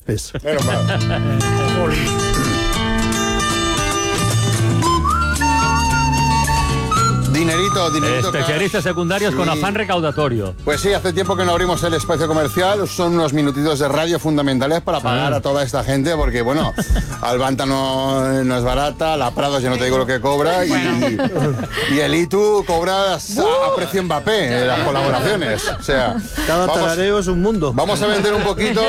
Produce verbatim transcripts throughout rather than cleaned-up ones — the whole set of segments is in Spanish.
Cespes. Menos mal. Dinerito, dinerito. Especialistas cash. secundarios Sí. con afán recaudatorio. Pues sí, hace tiempo que no abrimos el espacio comercial. Son unos minutitos de radio fundamentales para pagar a toda esta gente, porque, bueno, Albanta no, no es barata, la Prados ya no te digo lo que cobra, y, y el I T U cobra a, a precio Mbappé en las colaboraciones. O sea, Cada vamos, tarareo es un mundo. vamos a vender un poquito.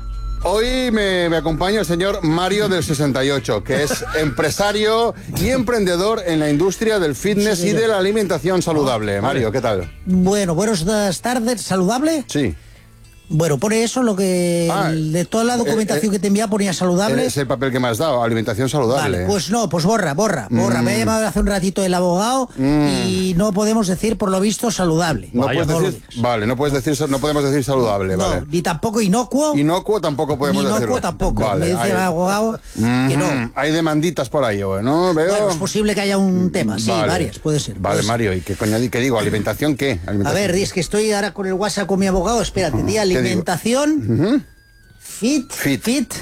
Hoy me, me acompaña el señor Mario del sesenta y ocho, que es empresario y emprendedor en la industria del fitness Sí, y de la alimentación saludable. Mario, ¿qué tal? Bueno, buenas tardes, ¿saludable? Sí. Bueno, pone eso lo que... Ah, el- de toda la documentación eh, eh, que te envía ponía saludable. Es el papel que me has dado, alimentación saludable. Vale, pues no, pues borra, borra, borra. Mm. Me ha llamado hace un ratito el abogado y no podemos decir, por lo visto, saludable. No Vaya, puedes no lo decir, digas. vale, no puedes decir, no podemos decir saludable, No, vale. ni tampoco inocuo, Inocuo tampoco podemos ni decirlo. inocuo tampoco. Vale, Me dice hay, el abogado que no. Mm, hay demanditas por ahí, ¿no? Veo. Bueno, es posible que haya un tema, sí, Vale. varias, puede ser. Vale, puede ser. Mario, ¿y qué coño di- qué digo? ¿Alimentación qué? A Alimentación. ver, es que estoy ahora con el WhatsApp con mi abogado, espérate, di alimentación, fit, Fit. fit,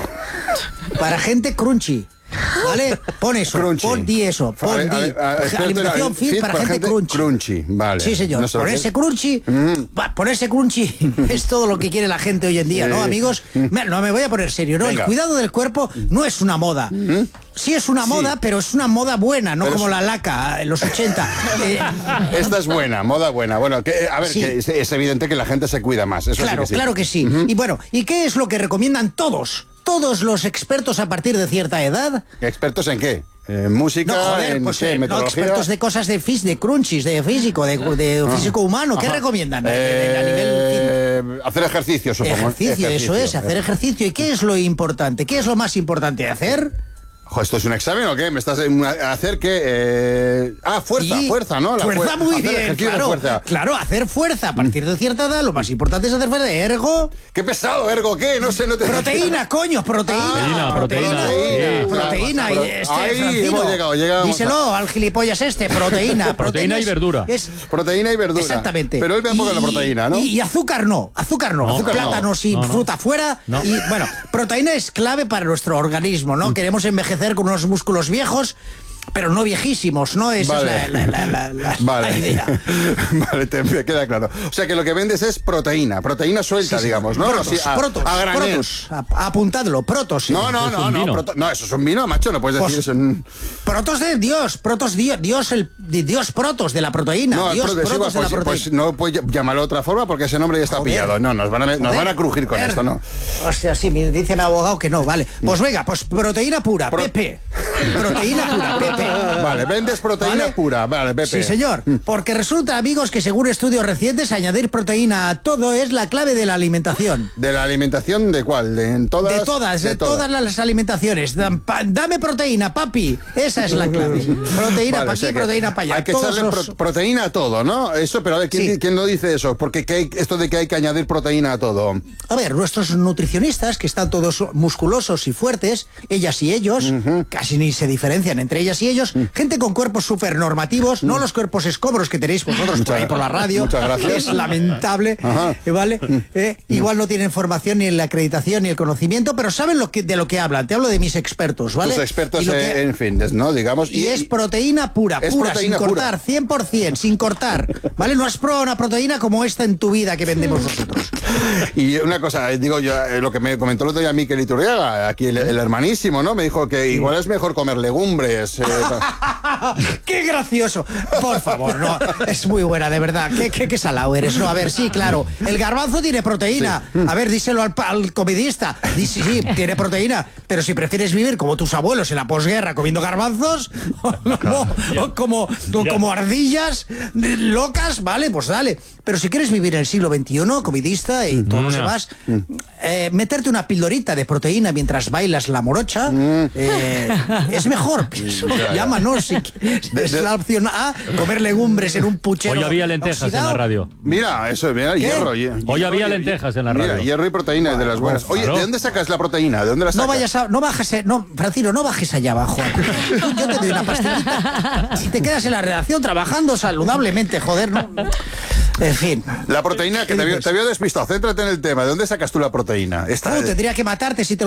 para gente crunchy. ¿Vale? Pon eso, Crunchy. pon di eso, A pon ver, a di. ver, a ver, experto en Alimentación ali- fit, para gente, crunchy. Crunchy, vale. Sí, señor. No sé lo que Ponerse es. crunchy, va, ponerse crunchy es todo lo que quiere la gente hoy en día, ¿no, Sí. amigos? Mira, no me voy a poner serio, ¿no? Venga. El cuidado del cuerpo no es una moda. Sí es una Sí. moda, pero es una moda buena, no Pero como es- la laca en los ochenta. Eh, Esta es buena, moda buena. Bueno, que, a ver, Sí. que es, es evidente que la gente se cuida más. Eso Claro, sí que sí. claro que sí. Y bueno, ¿y qué es lo que recomiendan todos? Todos los expertos a partir de cierta edad. ¿Expertos en qué? ¿En música? No, joder, ¿En pues qué? eh, no, ¿Metodología? expertos de cosas de fis, de crunchies, de físico, de, de físico humano. ¿Qué Ajá. recomiendan a, a nivel fitness? Eh, hacer ejercicio, supongo. Ejercicio, eso es, hacer ejercicio. ¿Y qué es lo importante? ¿Qué es lo más importante de hacer? Jo, ¿esto es un examen o qué? ¿Me estás eh, a hacer qué? Eh... Ah, fuerza, Y- fuerza, ¿no? La fuerza, fuer- muy hacer bien, ejercicio de claro. fuerza. Claro, hacer fuerza a partir de cierta edad. Lo más importante es hacer fuerza. Ergo, ¡Qué pesado, ergo! ¿Qué? No sé, no te... proteína, coño, proteína. Proteína, proteína, Proteína, sí. proteína. Pro- y este, ahí Francino, hemos llegado, llegamos díselo al gilipollas este, proteína. Proteína y es- verdura. Es, Proteína y verdura. Exactamente. Pero hoy me enfoco en la Y- proteína, ¿no? Y, y azúcar no, azúcar no, No, azúcar no. plátanos y No, no. fruta fuera. No. Y bueno, proteína es clave para nuestro organismo, ¿no? Queremos envejecer con unos músculos viejos, pero no viejísimos, ¿no? Esa Vale. es la, la- la- la- Vale. la idea. Vale, te me queda claro. O sea que lo que vendes es proteína, proteína suelta, Sí, sí. digamos, ¿no? Protos, Sí, a, protos, a granel. protos. A- apuntadlo, protos. sí. No, no, Es no, un no, vino. proto- no, eso es un vino, macho, no puedes Pues- decir eso. en- Protos de Dios, protos Dios, Dios el de Dios protos de la proteína, No, Dios proto- sí, protos de la pues, proteína. pues no puedes llamarlo de otra forma porque ese nombre ya está Joder. pillado. No, nos van a, nos Joder, van a crujir con joder. esto, ¿no? O sea, sí, me dice mi abogado que no, vale. Pues venga, pues proteína pura, Pro- Pepe. Proteína pura, Pepe. Vale, vendes proteína ¿Vale? pura, vale, Pepe. Sí, señor. Porque resulta, amigos, que según estudios recientes, añadir proteína a todo es la clave de la alimentación. ¿De la alimentación de cuál? ¿De en todas? De todas, de, todas las alimentaciones. Dan- pa- Dame proteína, papi. Esa es la clave. Proteína Vale, para o sea aquí, que proteína para allá. Hay que Todos echarle los- pro- proteína a todo, ¿no? Eso, pero a ver, ¿quién, Sí. quién no dice eso? Porque ¿qué hay- esto de que hay que añadir proteína a todo. A ver, nuestros nutricionistas, que están todos musculosos y fuertes, ellas y ellos, casi ni se diferencian entre ellas y ellos, gente con cuerpos supernormativos, no los cuerpos escombros que tenéis vosotros por ahí por la radio, muchas gracias. que es lamentable, Ajá. eh, ¿vale? Eh, igual no tienen formación ni en la acreditación ni el conocimiento, pero saben lo que, de lo que hablan. Te hablo de mis expertos, ¿vale? Tus expertos Y lo que- en, en fitness, ¿no? Digamos. Y es proteína pura, Es pura, proteína sin cortar, pura. cien por ciento, sin cortar. ¿Vale? No has probado una proteína como esta en tu vida que vendemos nosotros. Y una cosa, eh, digo yo, eh, lo que me comentó el otro día Miquel Iturriaga, aquí el, el hermanísimo, ¿no? Me dijo que igual es mejor comer legumbres. eh, pa- ¡Qué gracioso! Por favor, no. Es muy buena, de verdad. ¿Qué, qué, qué salado eres? No, a ver, sí, claro. El garbanzo tiene proteína. A ver, díselo al, pa- al comidista. Dice, sí, tiene proteína. Pero si prefieres vivir como tus abuelos en la posguerra comiendo garbanzos, o como, o como, o como ardillas locas, vale, pues dale. Pero si quieres vivir en el siglo veintiuno, comidista y todo lo No. demás, eh, meterte una pildorita de proteína mientras bailas la morocha eh, es mejor. Llámanos si quieres. Es la opción A, comer legumbres en un puchero. Hoy había lentejas en la oxidado. radio. Mira, eso, mira, ¿Qué? hierro. ye- Hoy hierro había y- lentejas en la Mira, radio. hierro y proteína de las buenas. Oye, Claro. ¿de dónde sacas la proteína? ¿De dónde la sacas? No vayas a, no bajes, eh, no, Francino, no bajes allá abajo. Yo te doy una pastillita. Si te quedas en la redacción trabajando saludablemente, joder, no. En fin. La proteína, que ¿Qué te había, dices? te había despistado. Céntrate en el tema. ¿De dónde sacas tú la proteína? Esta, Tú tendría que matarte si te